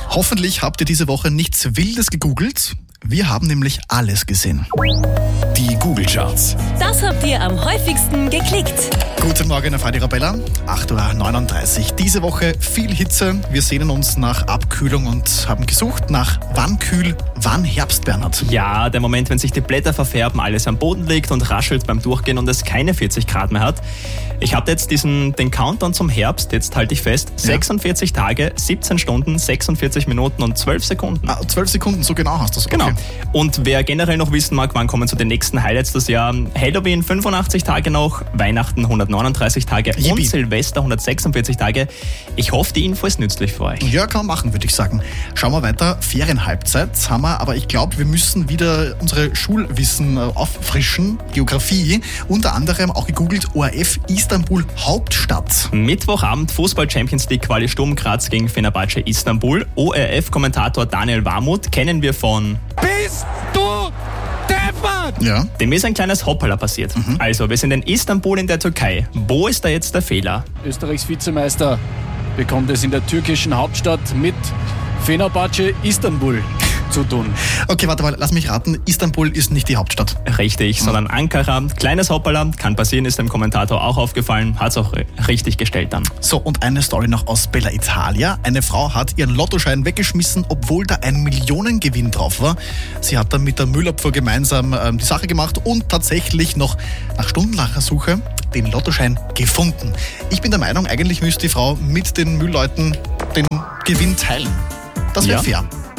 Hoffentlich habt ihr diese Woche nichts Wildes gegoogelt. Wir haben nämlich alles gesehen. Die Google-Charts. Das habt ihr am häufigsten geklickt. Guten Morgen auf Radio Arabella, 8.39 Uhr. Diese Woche viel Hitze. Wir sehnen uns nach Abkühlung und haben gesucht nach wann kühl, wann Herbst, Bernhard. Ja, der Moment, wenn sich die Blätter verfärben, alles am Boden liegt und raschelt beim Durchgehen und es keine 40 Grad mehr hat. Ich habe jetzt den Countdown zum Herbst, jetzt halte ich fest, 46 Tage, 17 Stunden, 46 Minuten und 12 Sekunden. 12 Sekunden, so genau hast du es. Genau. Okay. Und wer generell noch wissen mag, wann kommen so die nächsten Highlights das Jahr? Halloween 85 Tage noch, Weihnachten 139 Tage Yippie. und Silvester 146 Tage. Ich hoffe, die Info ist nützlich für euch. Ja, kann man machen, würde ich sagen. Schauen wir weiter. Ferienhalbzeit haben wir, aber ich glaube, wir müssen wieder unsere Schulwissen auffrischen. Geografie, unter anderem auch gegoogelt, ORF Istanbul Hauptstadt. Mittwochabend Fußball-Champions League Quali Sturm Graz gegen Fenerbahce Istanbul. ORF-Kommentator Daniel Warmuth kennen wir von... Bist du deppert? Ja. Dem ist ein kleines Hoppala passiert. Also, wir sind in Istanbul in der Türkei. Wo ist da jetzt der Fehler? Österreichs Vizemeister bekommt es in der türkischen Hauptstadt mit Fenerbahce Istanbul zu tun. Okay, warte mal, lass mich raten. Istanbul ist nicht die Hauptstadt. Richtig, sondern Ankara. Kleines Hoppala, kann passieren, ist dem Kommentator auch aufgefallen. Hat es auch richtig gestellt dann. So, und eine Story noch aus Bella Italia. Eine Frau hat ihren Lottoschein weggeschmissen, obwohl da ein Millionengewinn drauf war. Sie hat dann mit der Müllabfuhr gemeinsam die Sache gemacht und tatsächlich noch nach stundenlanger Suche den Lottoschein gefunden. Ich bin der Meinung, eigentlich müsste die Frau mit den Müllleuten den Gewinn teilen. Das wäre fair.